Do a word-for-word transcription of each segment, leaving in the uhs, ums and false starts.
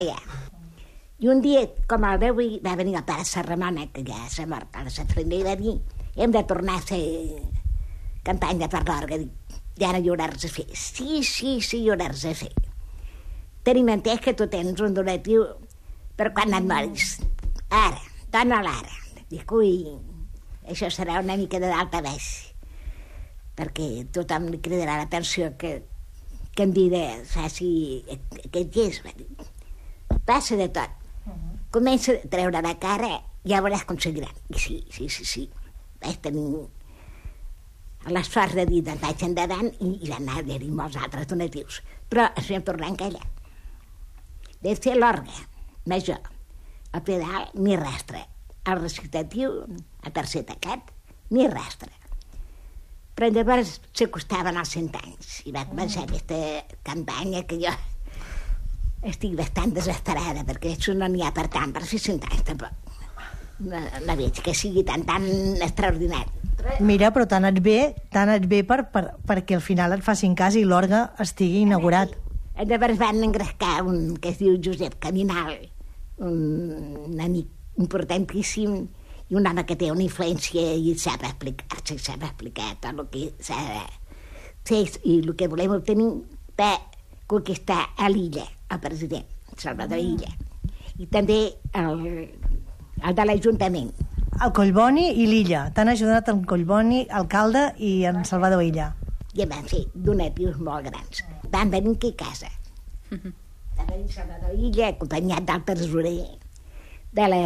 I un dia, com el veu, va venir el pare Serramona, que ja s'ha mort a la Safrina, i va dir, hem de tornar a fer campanya per l'orga. Ja no hi haurà res a fer. Sí, sí, sí, hi haurà res a fer. Tenim entès que tu tens un donatiu per quan et moris. Ara, dona-la ara. Dic, ui, això serà una mica de dalt a baix, perquè tothom li cridarà l'atenció que, que en vida faci aquest gest. Passa de tot. Comença a treure la cara, ja veuràs com seguiran. I sí, sí, sí, sí. Vaig tenir l'esforç de dir, doncs vaig endavant, i, i d'anar a haver-hi molts altres donatius. Però ens vam tornar a encallar. Vam fer l'orga major, el pedal, ni rastre. El recitatiu, el tercer tacat, ni rastre. Però llavors s'acostaven als cent anys i va començar aquesta campanya que jo estic bastant desesperada, perquè això no n'hi ha per tant, per fer cent anys tampoc. No, no veig que sigui tan, tan extraordinari. Mira, però t'ha anat bé, t'ha anat bé per, per, perquè al final et facin cas i l'orgue estigui inaugurat. Llavors van engrescar un que es diu Josep Caminal, un amic importantíssim, i un home que té una influència i sap explicar-se, sap explicar tot el que s'ha de fer i el que volem obtenir per conquistar a l'illa, el president Salvador Illa, i també el, el de l'Ajuntament. El Collboni i l'Illa. T'han ajudat el Collboni, alcalde i en Salvador Illa. I em van fer donatius molt grans. Van venir aquí a casa. Va venir Salvador Illa, acompanyat del tresorer, de la,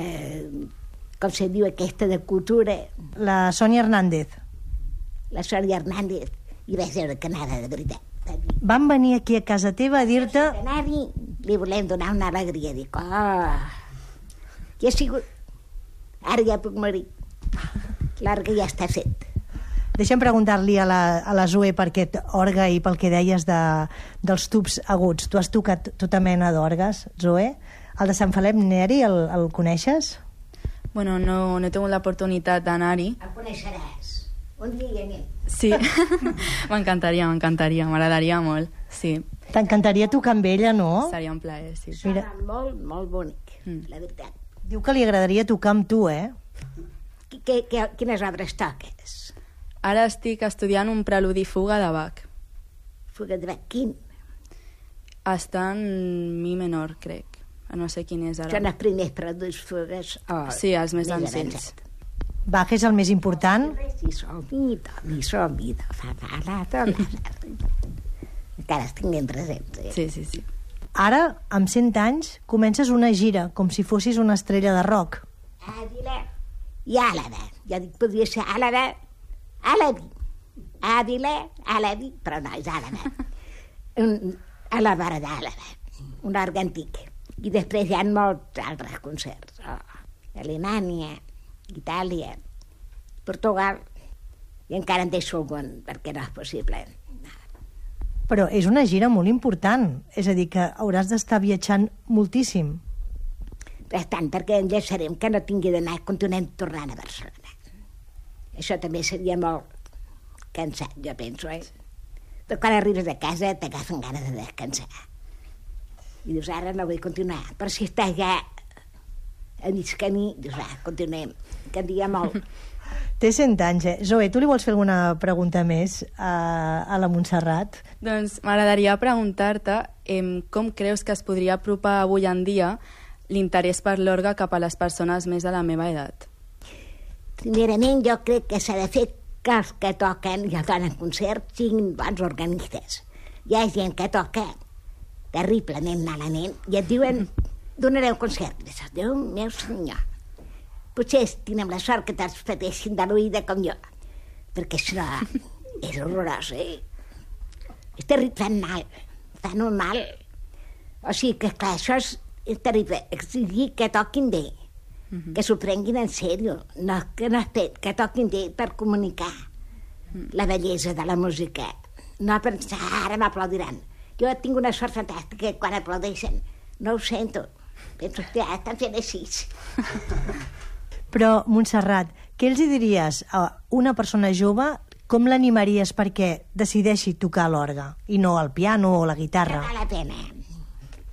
com se diu aquesta, de cultura. La Sònia Hernández. La Sònia Hernández. I vaig veure que anava de veritat. Van venir aquí a casa teva a dir-te... Anar-hi, li volem donar una alegria. Dic, oh, ja ha sigut... Ara ja puc morir. L'orgue ja està fet. Deixa'm preguntar-li a la, a la Zoe per aquest orgue i pel que deies de, dels tubs aguts. Tu has tocat tota mena d'orgues, Zoe? El de Sant Felip Neri, el, el coneixes? Bueno, no, no he tingut l'oportunitat d'anar-hi. El coneixeràs. Un dia anem. Sí, m'encantaria, m'encantaria, m'agradaria molt, sí. T'encantaria tocar amb ella, no? Seria un plaer, sí. Sona molt, molt bonic, mm. la veritat. Diu que li agradaria tocar amb tu, eh? Que, que, quines obres toques? Ara estic estudiant un preludi fuga de Bach. Fuga de Bach, quin? Està en mi menor, crec. No sé quin és ara. Són els primers predis fugues? Oh, sí, els més senzills. Bach és el més important? Si sol, mi, do, mi, sol, mi, do, fa, fa, la, do, la, encara estic ben present. Eh? Sí, sí, sí. Ara, amb cent anys, comences una gira, com si fossis una estrella de rock. Àvila i Àlava. Jo dic, podria ser Àlava, Àlavi. Àvila, Àlavi, però no, és Àlava. A la vora d'Àlava, un orgue antic. I després hi ha molts altres concerts. Oh, Alemanya, Itàlia, Portugal, i encara en deixo algun, perquè no és possible. Però és una gira molt important, és a dir, que hauràs d'estar viatjant moltíssim. Bastant, perquè enllaçarem que no tingui d'anar, continuem tornant a Barcelona. Això també seria molt cansat, jo penso, eh? Però quan arribes a casa t'agafen ganes de descansar. I dius, ara no vull continuar, però si estàs ja a mig camí, dius, va, continuem, que en dia molt. Té cent anys, eh? Zoe, tu li vols fer alguna pregunta més a, a la Montserrat? Doncs m'agradaria preguntar-te eh, com creus que es podria apropar avui en dia l'interès per l'orgue cap a les persones més de la meva edat? Primerament, jo crec que s'ha de fer que els que toquen i els donen concerts siguin bons organistes. Hi ha gent que toca terriblement malament i et diuen, donareu concert. I dius, Déu meu senyor. Potser tindrem la sort que te'ls pateixin de l'oïda com jo, perquè això és horrorós, eh? És terrible, fan mal, fan un mal. O sigui que, clar, això és, és terrible, exigir que toquin bé, uh-huh. que s'ho prenguin en sèrio, no, que no espet, que toquin bé per comunicar uh-huh. la bellesa de la música. No pensar, ara m'aplaudiran. Jo tinc una sort fantàstica que quan aplaudeixen no ho sento. Penso, ja, estan fent així. Però, Montserrat, què els diries a una persona jove, com l'animaries perquè decideixi tocar l'orgue i no el piano o la guitarra? Que val la pena.